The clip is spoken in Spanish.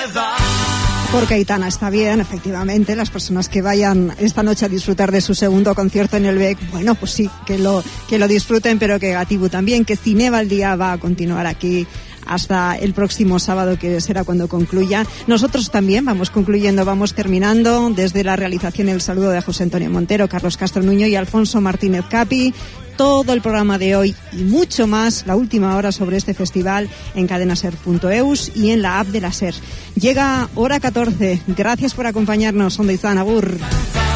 Porque Aitana está bien, efectivamente, las personas que vayan esta noche a disfrutar de su segundo concierto en el BEC, bueno, pues sí, que lo disfruten, pero que Gatibu también, que Cineba al Día va a continuar aquí hasta el próximo sábado, que será cuando concluya. Nosotros también vamos concluyendo, vamos terminando. Desde la realización, el saludo de José Antonio Montero, Carlos Castro Nuño y Alfonso Martínez Capi. Todo el programa de hoy y mucho más, la última hora sobre este festival en cadenaser.eus y en la app de la SER. Llega hora 14. Gracias por acompañarnos. Ondo izan, agur.